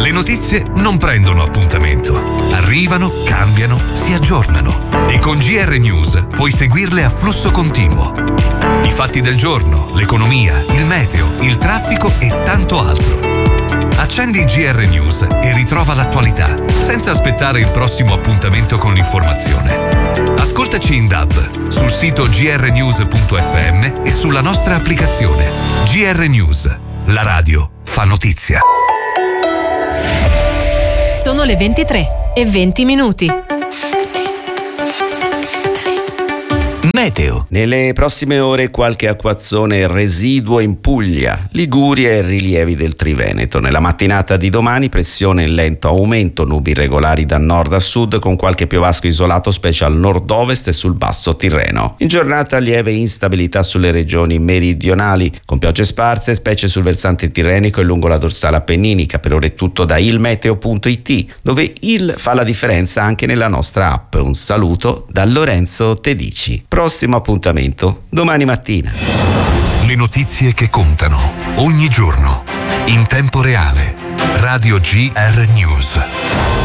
Le notizie non prendono appuntamento. Arrivano, cambiano, si aggiornano. E con GR News puoi seguirle a flusso continuo. I fatti del giorno, l'economia, il meteo, il traffico e tanto altro. Accendi GR News e ritrova l'attualità, senza aspettare il prossimo appuntamento con l'informazione. Ascoltaci in DAB, sul sito grnews.fm e sulla nostra applicazione. GR News, la radio fa notizia. Sono le 23:20. Meteo. Nelle prossime ore qualche acquazzone residuo in Puglia, Liguria e rilievi del Triveneto. Nella mattinata di domani pressione in lento aumento, nubi irregolari da nord a sud con qualche piovasco isolato specie al nord-ovest e sul basso Tirreno. In giornata lieve instabilità sulle regioni meridionali con piogge sparse specie sul versante tirrenico e lungo la dorsale appenninica. Per ora è tutto da ilmeteo.it, dove il fa la differenza anche nella nostra app. Un saluto da Lorenzo Tedici. Prossimo appuntamento domani mattina. Le notizie che contano ogni giorno in tempo reale. Radio GR News.